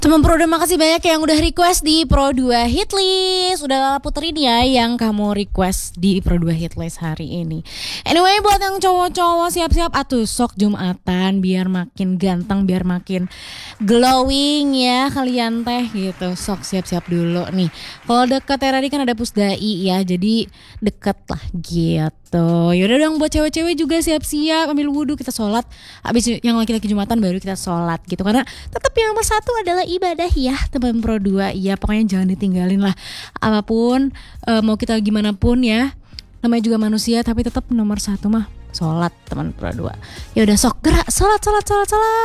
Teman Pro, terima kasih banyak yang udah request di Pro 2 Hitlist. Udah puterin ya yang kamu request di Pro 2 Hitlist hari ini. Anyway, buat yang cowok-cowok siap-siap atuh sok Jumatan biar makin ganteng, biar makin glowing ya kalian teh gitu. Sok siap-siap dulu nih. Kalau deket RRI kan ada Pusdai ya, jadi deket lah gitu. Yaudah dong, buat cewek-cewek juga siap-siap ambil wudhu, kita sholat. Habis yang laki-laki Jumatan baru kita sholat gitu. Karena tetap yang nomor satu adalah ibadah ya teman Pro 2. Ya pokoknya jangan ditinggalin lah. Apapun mau kita gimana pun ya, namanya juga manusia, tapi tetap nomor satu mah sholat teman Pro 2. Ya udah sok gerak sholat.